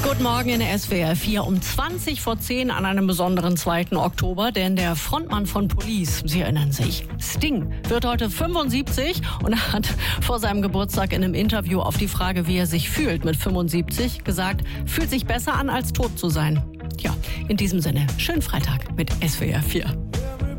Guten Morgen in der SWR 4 um 20 vor 10 an einem besonderen 2. Oktober, denn der Frontmann von Police, Sie erinnern sich, Sting, wird heute 75 und er hat vor seinem Geburtstag in einem Interview auf die Frage, wie er sich fühlt mit 75, gesagt, fühlt sich besser an, als tot zu sein. Ja, in diesem Sinne, schönen Freitag mit SWR 4.